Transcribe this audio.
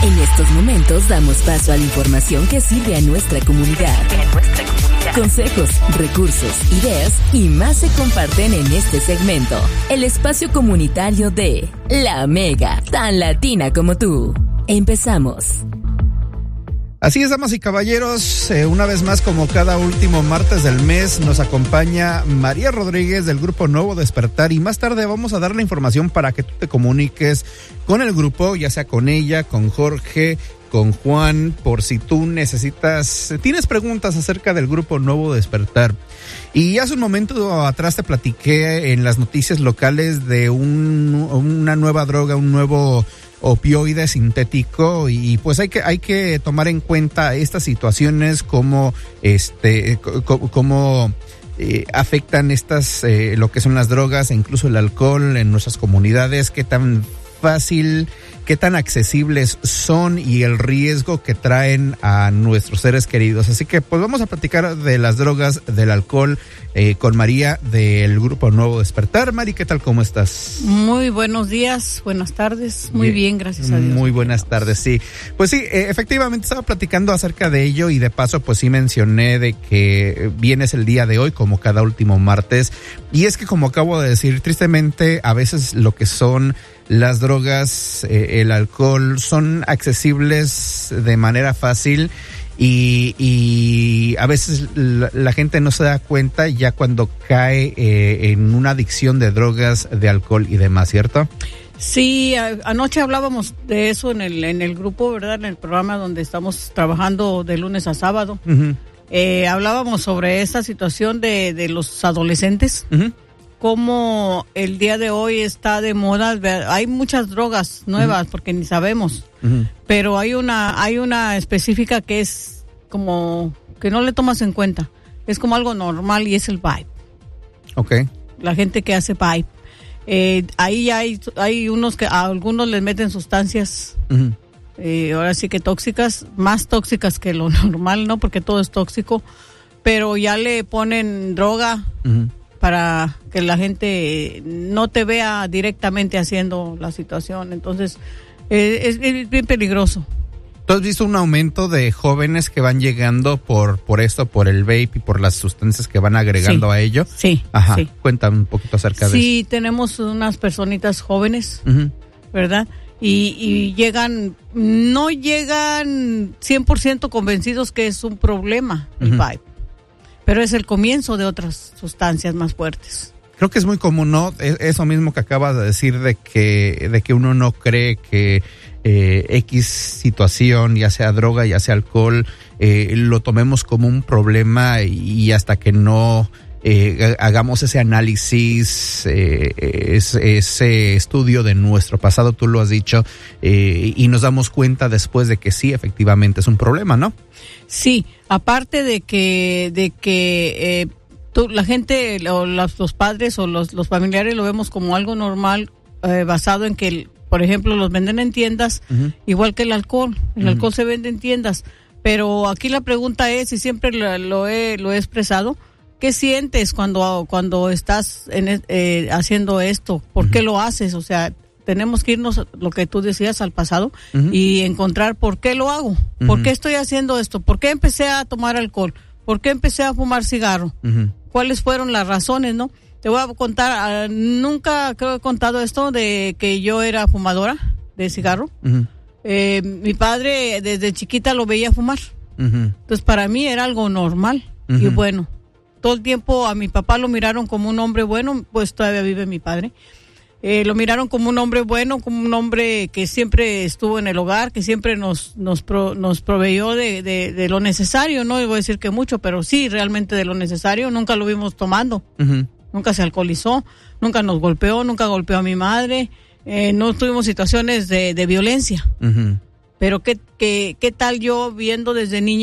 En estos momentos damos paso a la información que sirve a nuestra comunidad. Consejos, recursos, ideas y más se comparten en este segmento. El espacio comunitario de La Mega, tan latina como tú. Empezamos. Así es, damas y caballeros, una vez más, como cada último martes del mes, nos acompaña María Rodríguez del grupo Nuevo Despertar, y más tarde vamos a dar la información para que tú te comuniques con el grupo, ya sea con ella, con Jorge, con Juan, por si tú tienes preguntas acerca del grupo Nuevo Despertar. Y hace un momento atrás te platiqué en las noticias locales de una nueva droga, un nuevo opioide sintético, y pues hay que tomar en cuenta estas situaciones, como afectan lo que son las drogas e incluso el alcohol en nuestras comunidades, qué tan fácil, qué tan accesibles son y el riesgo que traen a nuestros seres queridos. Así que pues vamos a platicar de las drogas, del alcohol, con María del grupo Nuevo Despertar. Mari, ¿qué tal? ¿Cómo estás? Muy buenos días, buenas tardes. Muy bien, gracias a Dios. Muy buenas tardes, sí. Pues sí, efectivamente estaba platicando acerca de ello, y de paso pues sí mencioné de que vienes el día de hoy como cada último martes. Y es que, como acabo de decir, tristemente a veces lo que son las drogas, el alcohol, son accesibles de manera fácil, y a veces la gente no se da cuenta ya cuando cae en una adicción de drogas, de alcohol y demás, ¿cierto? Sí, anoche hablábamos de eso en el grupo, ¿verdad? En el programa donde estamos trabajando de lunes a sábado. Uh-huh. Hablábamos sobre esta situación de los adolescentes. Uh-huh. Como el día de hoy está de moda, hay muchas drogas nuevas, uh-huh, porque ni sabemos, uh-huh, pero hay una específica que es como que no le tomas en cuenta, es como algo normal, y es el Vibe. Okay. La gente que hace Vibe, ahí hay unos que a algunos les meten sustancias, uh-huh, ahora sí que tóxicas, más tóxicas que lo normal, ¿no? Porque todo es tóxico, pero ya le ponen droga, uh-huh, para que la gente no te vea directamente haciendo la situación. Entonces, es bien peligroso. ¿Tú has visto un aumento de jóvenes que van llegando por esto, por el vape y por las sustancias que van agregando, sí, a ello? Sí. Ajá, sí. Cuéntame un poquito acerca de eso. Sí, tenemos unas personitas jóvenes, uh-huh, ¿verdad? Y no llegan 100% convencidos que es un problema, uh-huh, el vape. Pero es el comienzo de otras sustancias más fuertes. Creo que es muy común, ¿no? Eso mismo que acabas de decir, de que uno no cree que X situación, ya sea droga, ya sea alcohol, lo tomemos como un problema, y hasta que no hagamos ese análisis, ese estudio de nuestro pasado, tú lo has dicho, y nos damos cuenta después de que sí, efectivamente es un problema, ¿no? Sí, aparte de que la gente, o los padres o los familiares lo vemos como algo normal, basado en que, por ejemplo, los venden en tiendas, uh-huh, igual que el alcohol. El, uh-huh, alcohol se vende en tiendas, pero aquí la pregunta es, y siempre lo he expresado, ¿qué sientes cuando estás haciendo esto? ¿Por, uh-huh, qué lo haces? O sea, tenemos que irnos, lo que tú decías, al pasado, uh-huh, y encontrar por qué lo hago, uh-huh, por qué estoy haciendo esto, por qué empecé a tomar alcohol, por qué empecé a fumar cigarro, uh-huh, cuáles fueron las razones, ¿no? Te voy a contar, nunca creo que he contado esto de que yo era fumadora de cigarro. Uh-huh. Mi padre desde chiquita lo veía fumar, uh-huh, entonces para mí era algo normal, uh-huh, y bueno, todo el tiempo a mi papá lo miraron como un hombre bueno, pues todavía vive mi padre. Lo miraron como un hombre bueno, como un hombre que siempre estuvo en el hogar, que siempre nos proveyó de lo necesario, no voy a decir que mucho, pero sí, realmente de lo necesario. Nunca lo vimos tomando, uh-huh, nunca se alcoholizó, nunca nos golpeó, nunca golpeó a mi madre, no tuvimos situaciones de violencia. Uh-huh. Pero ¿qué tal yo viendo desde niña